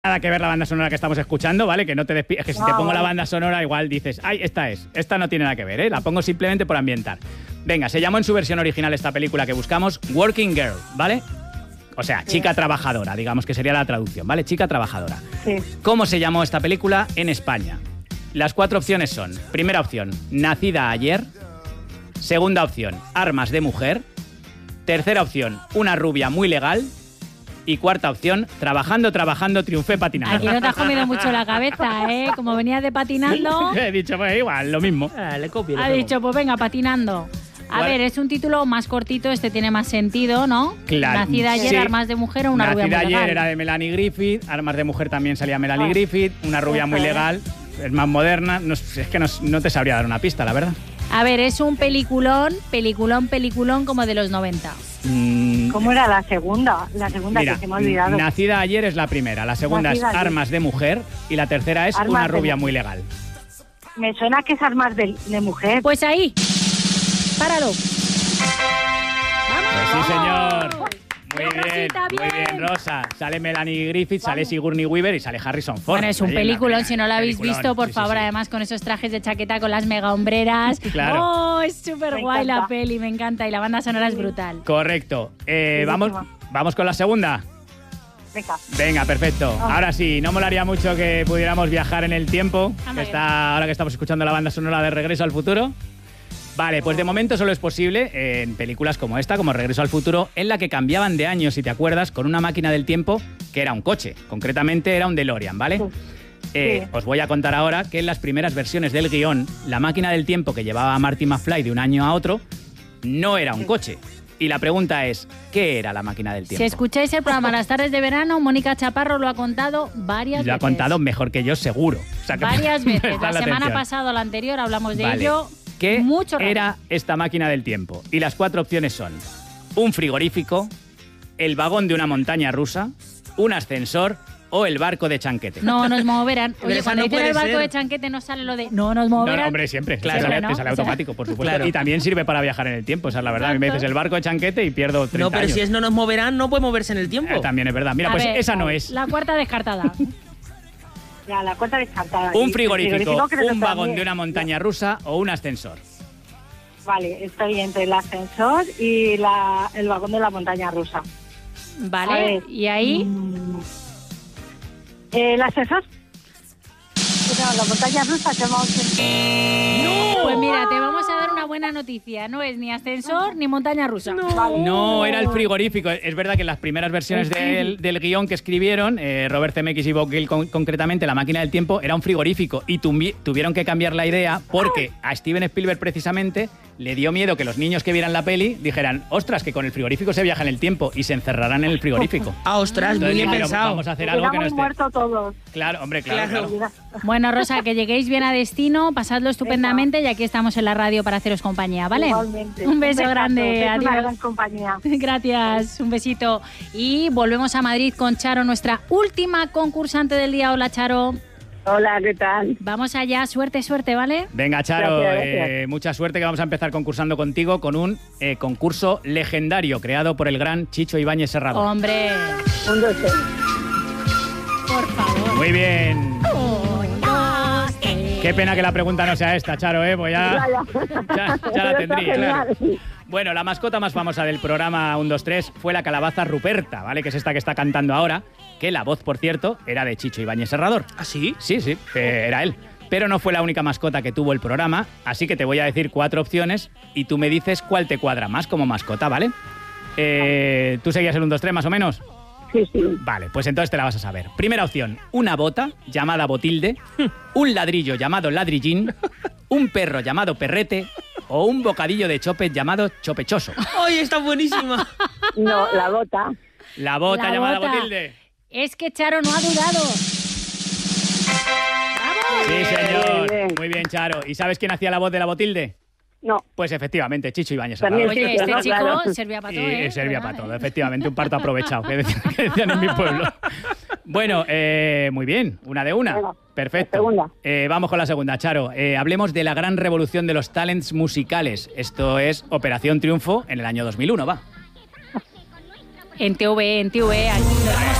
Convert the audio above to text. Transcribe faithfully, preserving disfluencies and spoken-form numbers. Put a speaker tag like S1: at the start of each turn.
S1: Nada que ver la banda sonora que estamos escuchando, ¿vale? Que no te despides, que si
S2: No,
S1: te pongo
S2: bueno.
S1: la banda sonora igual dices, ay, esta es, esta no tiene nada que ver, ¿eh? La pongo simplemente por ambientar. Venga, se llamó en su versión original esta película que buscamos Working Girl, ¿vale? O sea, chica
S2: Sí.
S1: trabajadora, digamos que sería la traducción, ¿vale? Chica trabajadora.
S2: Sí.
S1: ¿Cómo se llamó esta película en España? Las cuatro opciones son, primera opción, Nacida ayer. Segunda opción, Armas de mujer. Tercera opción, Una rubia muy legal. Y cuarta opción, Trabajando, trabajando, triunfé patinando.
S3: Aquí no te has comido mucho la cabeza, ¿eh? Como venías de patinando,
S1: He dicho, pues igual, lo mismo.
S4: Ah, le copio, le
S3: ha
S4: pego.
S3: dicho, pues venga, patinando. A
S1: ¿Cuál?
S3: ver, es un título más cortito, este tiene más sentido, ¿no?
S1: Claro.
S3: Nacida ayer,
S1: Sí.
S3: Armas de mujer o Una
S1: Nacida
S3: rubia muy
S1: ayer
S3: legal.
S1: era de Melanie Griffith, Armas de mujer también salía Melanie
S2: Ah.
S1: Griffith, Una rubia muy
S2: Ojo, ¿eh?
S1: legal, es más moderna, no, es que no, no te sabría dar una pista, la verdad.
S3: A ver, es un peliculón, peliculón, peliculón como de los noventa.
S1: Mm,
S2: ¿Cómo era la segunda? La segunda
S1: Mira,
S2: que se me ha olvidado.
S1: Nacida ayer es la primera, la segunda
S2: Nacida
S1: es
S2: ayer.
S1: Armas de mujer y la tercera es
S2: Armas
S1: Una
S2: de
S1: rubia
S2: mujer.
S1: muy legal.
S2: Me suena que es Armas de, de mujer.
S3: Pues ahí, páralo.
S1: Pues sí, señor. Muy bien,
S3: Rosita,
S1: muy bien,
S3: bien.
S1: Rosa. Sale Melanie Griffith, sale Sigourney Weaver y sale Harrison Ford.
S3: Bueno, es un
S1: Ahí en la
S3: peliculón,
S1: peli-
S3: si no lo habéis
S1: peliculón.
S3: visto, por
S1: Sí, sí,
S3: favor,
S1: sí.
S3: además con esos trajes de chaqueta con las mega hombreras.
S1: Claro.
S3: Oh, es súper
S2: Me
S3: guay la
S2: encanta.
S3: peli, me encanta. Y la banda sonora es brutal.
S1: Correcto. Eh, vamos,
S2: Buenísima.
S1: vamos con la segunda.
S2: Venga.
S1: Venga, perfecto.
S2: Vamos.
S1: Ahora sí, no molaría mucho que pudiéramos viajar en el tiempo,
S3: Anda
S1: que
S3: bien.
S1: está, ahora que estamos escuchando la banda sonora de Regreso al Futuro. Vale, pues de momento solo es posible eh, en películas como esta, como Regreso al Futuro, en la que cambiaban de año, si te acuerdas, con una máquina del tiempo que era un coche. Concretamente era un DeLorean, ¿vale?
S2: Sí.
S1: Eh,
S2: Sí.
S1: Os voy a contar ahora que en las primeras versiones del guión, la máquina del tiempo que llevaba a Marty McFly de un año a otro no era un coche. Y la pregunta es, ¿qué era la máquina del tiempo?
S3: Si escucháis el programa Las tardes de verano, Mónica Chaparro lo ha contado varias
S1: Lo ha
S3: veces.
S1: contado mejor que yo, seguro. O sea, que
S3: Varias veces.
S1: prestad
S3: La semana
S1: atención.
S3: pasada o la anterior hablamos de
S1: Vale.
S3: ello.
S1: ¿Qué
S3: mucho rato.
S1: era esta máquina del tiempo? Y las cuatro opciones son un frigorífico, el vagón de una montaña rusa, un ascensor o el barco de Chanquete.
S3: No nos moverán.
S4: Pero
S3: Oye,
S4: esa
S3: cuando
S4: no
S3: dicen
S4: puede
S3: el barco
S4: ser.
S3: de Chanquete no sale lo de no nos
S1: No,
S3: moverán.
S1: no, hombre, siempre.
S4: Claro,
S1: te sale,
S3: ¿no?
S1: te sale
S3: O sea,
S1: automático, por supuesto.
S4: claro.
S1: Y también sirve para viajar en el tiempo, esa es la verdad. A mí me
S3: Exacto.
S1: dices el barco de Chanquete y pierdo treinta
S4: No, pero
S1: años.
S4: si es no nos moverán, no puede moverse en el tiempo.
S1: Eh, también es verdad. Mira,
S3: A
S1: pues
S3: ver,
S1: esa no es.
S3: La cuarta descartada.
S2: Ya, la cuenta descartada.
S1: Un
S2: Y
S1: frigorífico,
S2: creo que
S1: un
S2: no
S1: vagón
S2: también.
S1: de una montaña rusa o un ascensor.
S2: Vale, estoy entre el ascensor y la, el vagón de la montaña rusa. A
S3: Vale,
S2: ver.
S3: y ahí.
S2: Mm. ¿El ascensor? No, la montaña rusa que vamos a...
S3: Pues mira, te vamos a dar una buena noticia. No es ni ascensor ni montaña rusa.
S2: Vale.
S1: No, era el frigorífico. Es verdad que en las primeras versiones del, del guión que escribieron, eh, Robert Zemeckis y Bob Gale con- concretamente, la máquina del tiempo era un frigorífico y tuvi- tuvieron que cambiar la idea porque a Steven Spielberg precisamente le dio miedo que los niños que vieran la peli dijeran, ostras, que con el frigorífico se viaja en el tiempo y se encerrarán en el frigorífico.
S4: Ah, ostras, muy
S1: Entonces
S4: bien
S1: dijeron,
S4: pensado.
S1: vamos a hacer algo que no
S2: Hubiéramos
S1: esté...
S2: muerto todos.
S1: Claro, hombre, claro,
S4: Claro.
S1: claro.
S3: Bueno, Rosa, que lleguéis bien a destino, pasadlo estupendamente y aquí estamos en la radio para haceros compañía, ¿vale?
S2: Igualmente.
S3: Un beso
S2: besazo,
S3: grande,
S2: que es una
S3: adiós.
S2: gran compañía.
S3: Gracias, un besito. Y volvemos a Madrid con Charo, nuestra última concursante del día. Hola, Charo.
S2: Hola, ¿qué tal?
S3: Vamos allá, suerte, suerte, ¿vale?
S1: Venga, Charo,
S2: Gracias, gracias.
S1: eh, mucha suerte que vamos a empezar concursando contigo con un eh, concurso legendario creado por el gran Chicho Ibáñez Serrador.
S3: Hombre,
S2: Un, dos, tres.
S3: por favor.
S1: Muy bien.
S3: Un, dos, tres.
S1: Qué pena que la pregunta no sea esta, Charo, ¿eh? Pues ya, ya, ya la
S2: Está
S1: tendría.
S2: genial.
S1: Bueno, la mascota más famosa del programa uno, dos, tres fue la calabaza Ruperta, ¿vale? Que es esta que está cantando ahora, que la voz, por cierto, era de Chicho Ibáñez Serrador.
S4: ¿Ah, sí?
S1: Sí, sí, eh, era él. Pero no fue la única mascota que tuvo el programa, así que te voy a decir cuatro opciones y tú me dices cuál te cuadra más como mascota, ¿vale? Eh, ¿Tú seguías el uno, dos, tres más o menos?
S2: Sí, sí.
S1: Vale, pues entonces te la vas a saber. Primera opción, una bota llamada Botilde, un ladrillo llamado Ladrillín, un perro llamado Perrete o un bocadillo de chopes llamado Chopechoso.
S4: ¡Ay, está buenísima!
S2: No, la bota.
S1: La bota
S3: La
S1: llamada
S3: bota.
S1: Botilde.
S3: Es que Charo no ha dudado. ¡Vamos!
S1: Sí,
S2: Bien,
S1: señor.
S2: bien.
S1: Muy bien, Charo. ¿Y sabes quién hacía la voz de la Botilde?
S2: No.
S1: Pues efectivamente, Chicho Ibáñez
S2: También
S1: Serrador.
S3: Oye,
S2: sí,
S3: este
S2: no,
S3: chico
S2: claro.
S3: servía para
S1: Y
S3: todo, ¿eh?
S1: servía
S3: ¿Verdad,
S1: para todo,
S3: eh?
S1: efectivamente, un parto aprovechado, que decían, que decían en mi pueblo. Bueno, eh, muy bien, una de una.
S2: Venga,
S1: Perfecto.
S2: la segunda.
S1: Eh, vamos con la segunda, Charo. Eh, hablemos de la gran revolución de los talents musicales. Esto es Operación Triunfo en el año dos mil uno, va.
S3: En T V, en T V, aquí lo hemos